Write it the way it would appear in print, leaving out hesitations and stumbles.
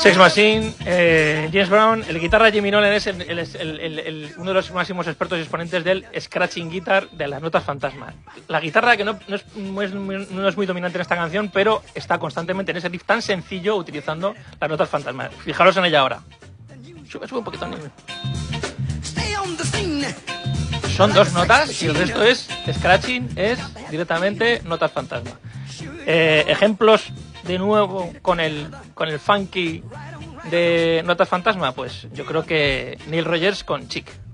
Sex Machine, James Brown, el guitarra Jimmy Nolen es uno de los máximos expertos y exponentes del scratching guitar, de las notas fantasma. La guitarra que no es muy dominante en esta canción, pero está constantemente en ese riff tan sencillo utilizando las notas fantasma. Fijaros en ella ahora. Sube un poquito. Son dos notas y el resto es scratching, es directamente notas fantasma. Ejemplos de nuevo con el funky de notas fantasma, pues yo creo que Neil Rogers con Chic.